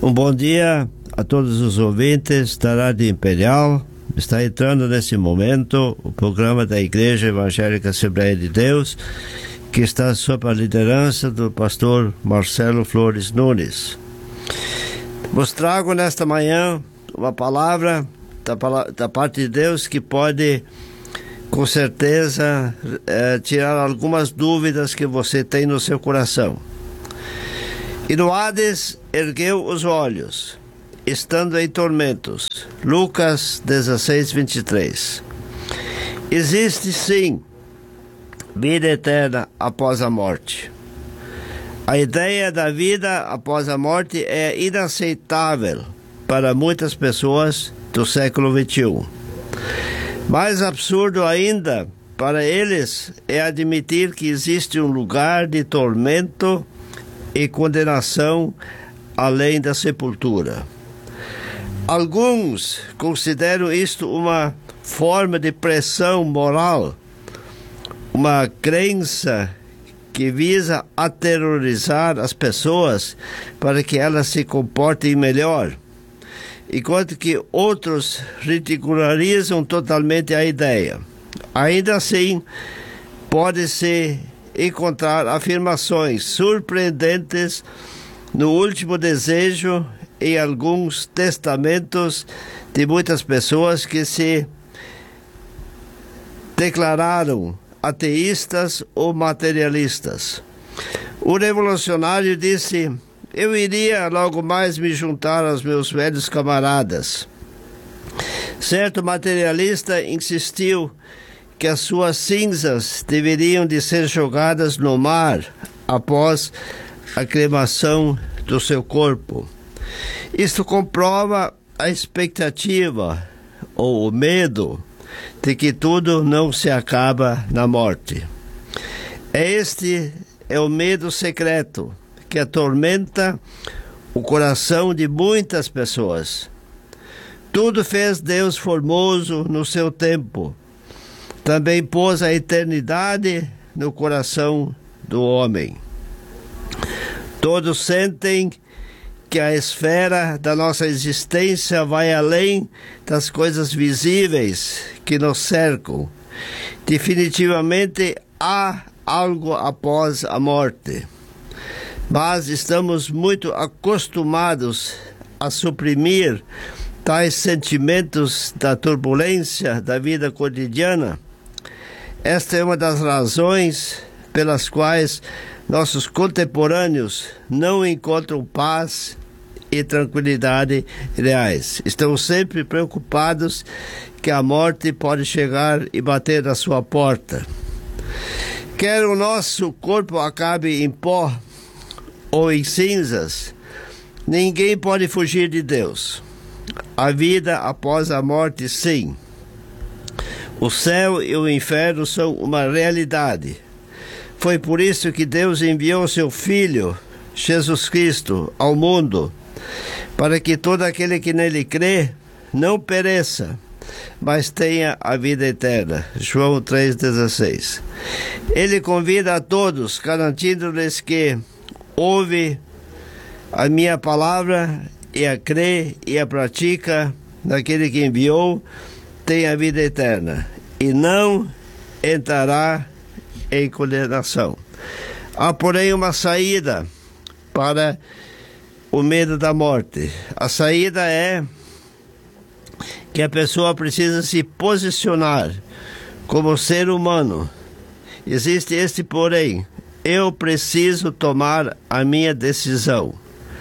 Um bom dia a todos os ouvintes da Rádio Imperial. Está entrando nesse momento o programa da Igreja Evangélica Assembleia de Deus, que está sob a liderança do pastor Marcelo Flores Nunes. Vos trago nesta manhã uma palavra da parte de Deus que pode, com certeza, tirar algumas dúvidas que você tem no seu coração. E no Hades ergueu os olhos, estando em tormentos. Lucas 16, 23. Existe sim vida eterna após a morte. A ideia da vida após a morte é inaceitável para muitas pessoas do século XXI. Mais absurdo ainda para eles é admitir que existe um lugar de tormento e condenação além da sepultura. Alguns consideram isto uma forma de pressão moral, uma crença que visa aterrorizar as pessoas para que elas se comportem melhor, enquanto que outros ridicularizam totalmente a ideia. Ainda assim, pode-se encontrar afirmações surpreendentes no último desejo em alguns testamentos de muitas pessoas que se declararam ateístas ou materialistas. O revolucionário disse: eu iria logo mais me juntar aos meus velhos camaradas. Certo materialista insistiu que as suas cinzas deveriam de ser jogadas no mar após a cremação do seu corpo. Isto comprova a expectativa ou o medo de que tudo não se acaba na morte. Este é o medo secreto que atormenta o coração de muitas pessoas. Tudo fez Deus formoso no seu tempo. Também pôs a eternidade no coração do homem. Todos sentem que a esfera da nossa existência vai além das coisas visíveis que nos cercam. Definitivamente há algo após a morte. Mas estamos muito acostumados a suprimir tais sentimentos da turbulência da vida cotidiana. Esta é uma das razões pelas quais nossos contemporâneos não encontram paz e tranquilidade reais. Estão sempre preocupados que a morte pode chegar e bater na sua porta. Quer o nosso corpo acabe em pó ou em cinzas, ninguém pode fugir de Deus. A vida após a morte, sim. O céu e o inferno são uma realidade. Foi por isso que Deus enviou seu Filho, Jesus Cristo, ao mundo, para que todo aquele que nele crê não pereça, mas tenha a vida eterna. João 3,16. Ele convida a todos, garantindo-lhes que ouve a minha palavra e a crê e a pratica naquele que enviou, tem a vida eterna e não entrará em condenação. Há, porém, uma saída para o medo da morte. A saída é que a pessoa precisa se posicionar como ser humano. Existe este porém: eu preciso tomar a minha decisão.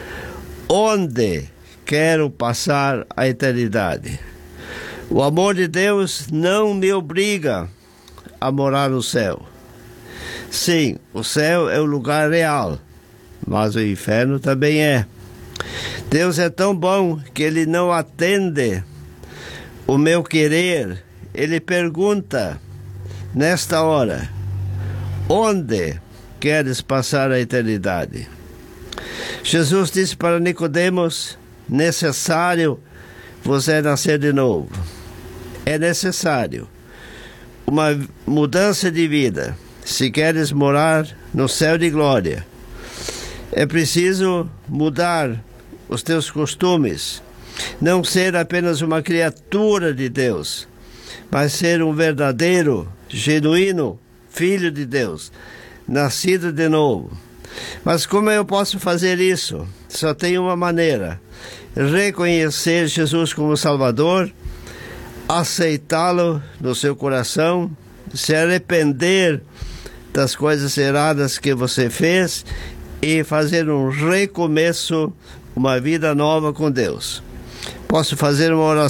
Onde quero passar a eternidade? O amor de Deus não me obriga a morar no céu. Sim, o céu é o lugar real, mas o inferno também é. Deus é tão bom que Ele não atende o meu querer. Ele pergunta nesta hora: onde queres passar a eternidade? Jesus disse para Nicodemos: necessário vos é nascer de novo. É necessário uma mudança de vida. Se queres morar no céu de glória, é preciso mudar os teus costumes, não ser apenas uma criatura de Deus, mas ser um verdadeiro, genuíno filho de Deus, nascido de novo. Mas como eu posso fazer isso? Só tem uma maneira: reconhecer Jesus como Salvador, aceitá-lo no seu coração, se arrepender das coisas erradas que você fez e fazer um recomeço, uma vida nova com Deus. Posso fazer uma oração